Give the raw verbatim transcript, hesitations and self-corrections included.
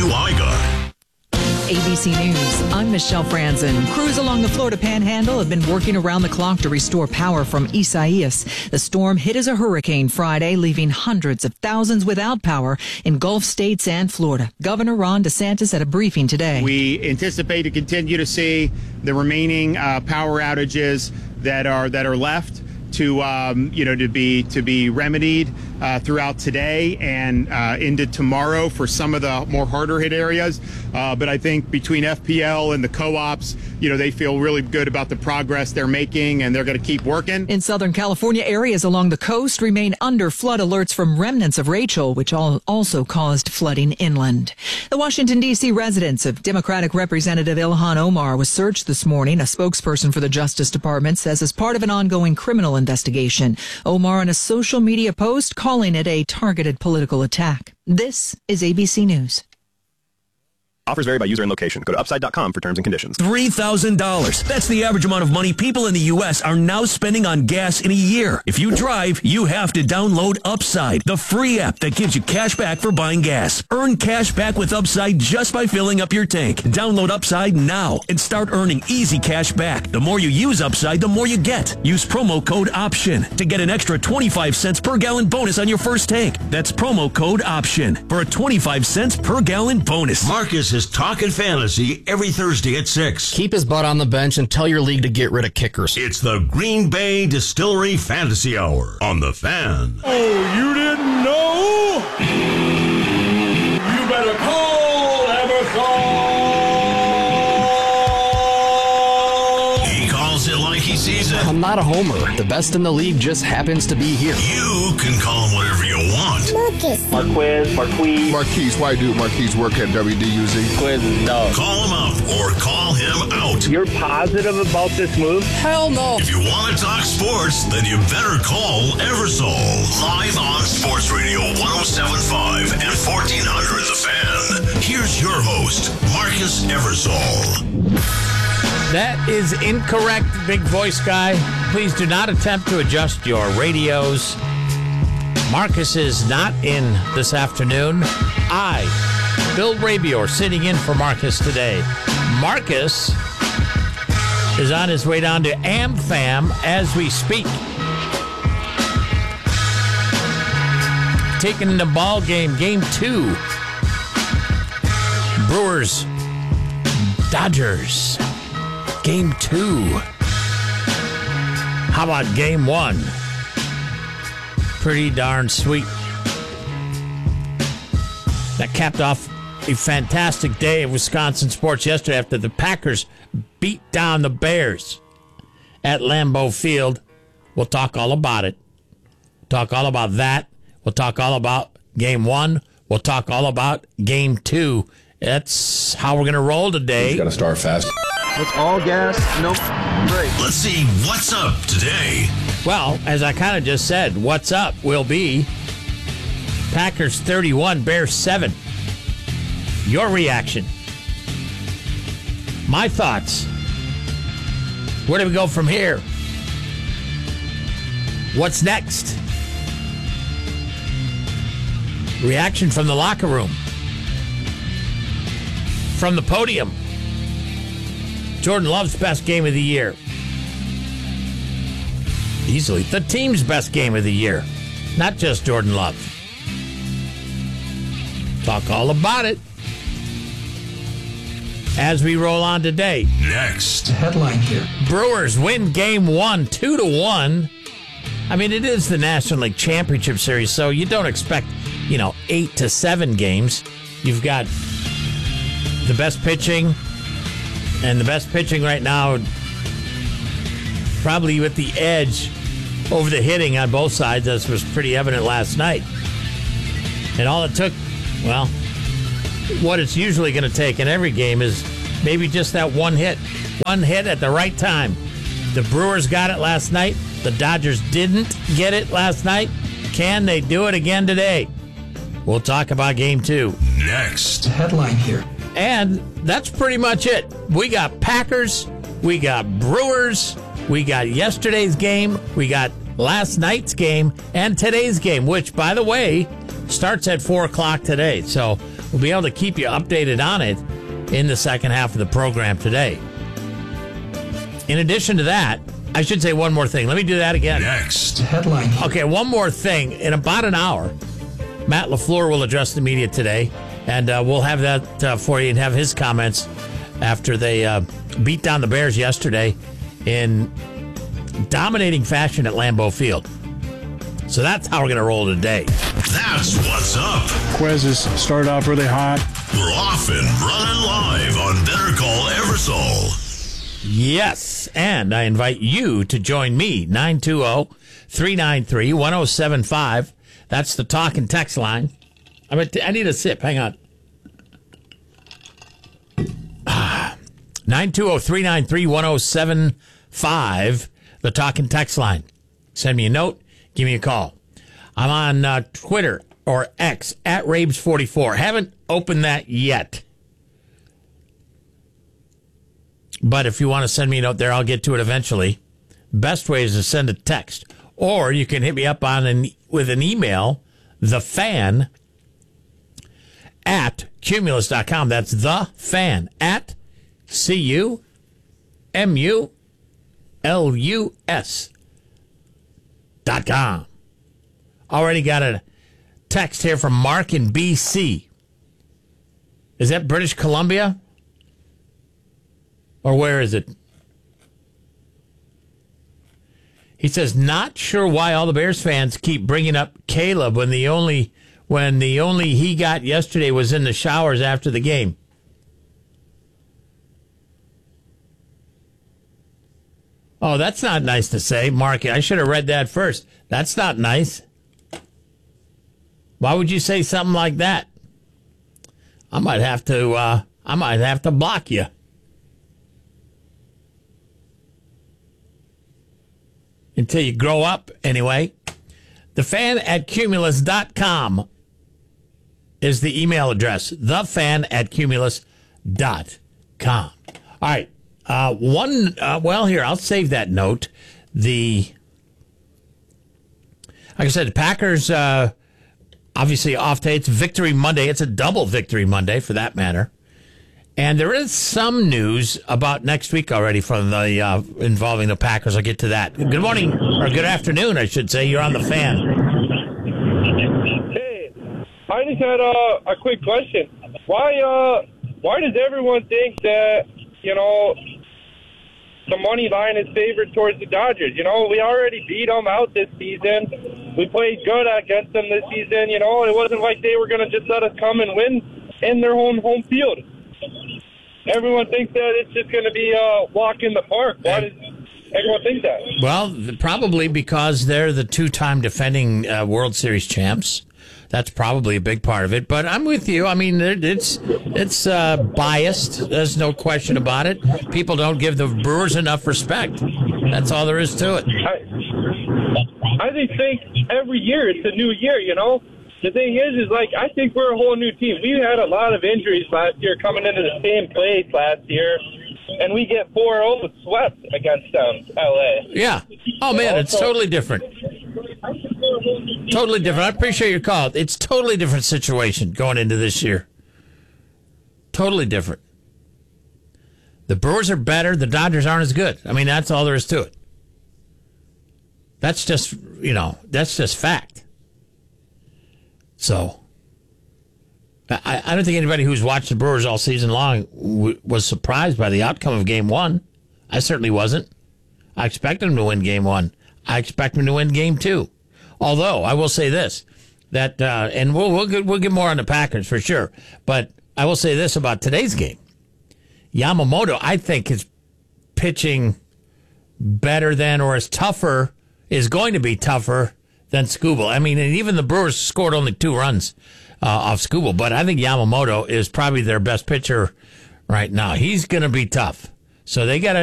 W I G A. A B C News, I'm Michelle Franzen. Crews along the Florida Panhandle have been working around the clock to restore power from Isaias. The storm hit as a hurricane Friday, leaving hundreds of thousands without power in Gulf states and Florida. Governor Ron DeSantis at a briefing today. We anticipate to continue to see the remaining uh, power outages that are that are left to um, you know to be to be remedied uh, throughout today and uh, into tomorrow for some of the more harder hit areas. Uh, but I think between F P L and the co-ops, you know, they feel really good about the progress they're making, and they're going to keep working. In Southern California, areas along the coast remain under flood alerts from remnants of Rachel, which all also caused flooding inland. The Washington, D C residence of Democratic Representative Ilhan Omar was searched this morning. A spokesperson for the Justice Department says as part of an ongoing criminal investigation. Omar in a social media post calling it a targeted political attack. This is A B C News. Offers vary by user and location. Go to upside dot com for terms and conditions. three thousand dollars. That's the average amount of money people in the U S are now spending on gas in a year. If you drive, you have to download Upside, the free app that gives you cash back for buying gas. Earn cash back with Upside just by filling up your tank. Download Upside now and start earning easy cash back. The more you use Upside, the more you get. Use promo code OPTION to get an extra twenty-five cents per gallon bonus on your first tank. That's promo code OPTION for a twenty-five cents per gallon bonus. Marcus is talking fantasy every Thursday at six. Keep his butt on the bench and tell your league to get rid of kickers. It's the Green Bay Distillery Fantasy Hour on The Fan. Oh, you didn't know? You better call Emerson. He calls it like he sees it. I'm not a homer. The best in the league just happens to be here. You can call him whatever you want. Marcus. Marquez, Marquise. Marquise, why do Marquise work at W D U Z? Quiz is dog. Call him up or call him out. You're positive about this move? Hell no. If you want to talk sports, then you better call Eversole. Live on Sports Radio one oh seven point five and fourteen hundred The Fan. Here's your host, Marcus Eversole. That is incorrect, big voice guy. Please do not attempt to adjust your radios. Marcus is not in this afternoon. I, Bill Rabior, sitting in for Marcus today. Marcus is on his way down to AmFam as we speak. Taking the ball game, game two. Brewers, Dodgers. Game two. How about game one? Pretty darn sweet. That capped off a fantastic day of Wisconsin sports yesterday after the Packers beat down the Bears at Lambeau Field. We'll talk all about it. Talk all about that. We'll talk all about game one. We'll talk all about game two. That's how we're going to roll today. You got to start fast. It's all gas, no break. Let's see what's up today. Well, as I kind of just said, what's up will be Packers thirty-one, Bears seven. Your reaction. My thoughts. Where do we go from here? What's next? Reaction from the locker room. From the podium. Jordan Love's best game of the year. Easily. The team's best game of the year. Not just Jordan Love. Talk all about it as we roll on today. Next. Headline here. Brewers win game one, two to one. I mean, it is the National League Championship Series, so you don't expect, you know, eight to seven games. You've got the best pitching. And the best pitching right now, probably with the edge over the hitting on both sides, as was pretty evident last night. And all it took, well, what it's usually going to take in every game is maybe just that one hit. One hit at the right time. The Brewers got it last night. The Dodgers didn't get it last night. Can they do it again today? We'll talk about game two. Next. Headline here. And that's pretty much it. We got Packers, we got Brewers, we got yesterday's game, we got last night's game, and today's game, which, by the way, starts at four o'clock today. So we'll be able to keep you updated on it in the second half of the program today. In addition to that, I should say one more thing. Let me do that again. Next. Headline. Okay, one more thing. In about an hour, Matt LaFleur will address the media today, and uh, we'll have that uh, for you and have his comments after they uh, beat down the Bears yesterday in dominating fashion at Lambeau Field. So that's how we're going to roll today. That's what's up. Quez has started off really hot. We're off and running live on Better Call Eversole. Yes, and I invite you to join me, nine two zero, three nine three, one zero seven five. That's the talk and text line. I'm at, I need a sip. Hang on. nine two zero, three nine three, one zero seven five, the talk and text line. Send me a note. Give me a call. I'm on uh, Twitter or X at Rabes forty-four. Haven't opened that yet. But if you want to send me a note there, I'll get to it eventually. Best way is to send a text. Or you can hit me up on an, with an email, thefan at cumulus dot com. That's the fan at C U M U L U S dot com. Already got a text here from Mark in B C. Is that British Columbia? Or where is it? He says, not sure why all the Bears fans keep bringing up Caleb when the only when the only he got yesterday was in the showers after the game. Oh, that's not nice to say, Mark. I should have read that first. That's not nice. Why would you say something like that? I might have to. Uh, I might have to block you. Until you grow up, anyway. The fan at cumulus dot com is the email address. The fan at cumulus dot com. All right. Uh, one, uh, well, here, I'll save that note. The, like I said, the Packers, uh, obviously off day. It's Victory Monday. It's a double Victory Monday, for that matter. And there is some news about next week already from the uh, involving the Packers. I'll get to that. Good morning, or good afternoon, I should say. You're on the fan. Hey, I just had a, a quick question. Why, uh, why does everyone think that, you know, the money line is favored towards the Dodgers? You know, we already beat them out this season. We played good against them this season. You know, it wasn't like they were going to just let us come and win in their home home field. Everyone thinks that it's just going to be a walk in the park. Why does everyone think that? Well, probably because they're the two-time defending uh, World Series champs. That's probably a big part of it. But I'm with you. I mean, it's it's uh, biased. There's no question about it. People don't give the Brewers enough respect. That's all there is to it. I, I just think every year it's a new year, you know? The thing is, is like, I think we're a whole new team. We had a lot of injuries last year coming into the same place last year, and we get four oh swept against them, L A. Yeah. Oh, man, it's totally different. Totally different. I appreciate your call. It's totally different situation going into this year. Totally different. The Brewers are better. The Dodgers aren't as good. I mean, that's all there is to it. That's just, you know, that's just fact. So, I, I don't think anybody who's watched the Brewers all season long w- was surprised by the outcome of Game One. I certainly wasn't. I expected them to win Game One. I expect them to win Game Two. Although I will say this, that uh, and we'll we'll get, we'll get more on the Packers for sure. But I will say this about today's game: Yamamoto, I think, is pitching better than, or is tougher, is going to be tougher than Skubal. I mean, and even the Brewers scored only two runs uh, off Skubal, but I think Yamamoto is probably their best pitcher right now. He's going to be tough. So they got to